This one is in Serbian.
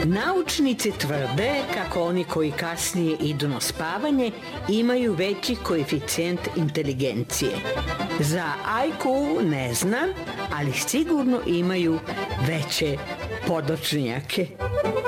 Naučnici tvrde kako oni koji kasnije idu na spavanje imaju veći koeficijent inteligencije. Za IQ ne znam, ali sigurno imaju veće podočnjake.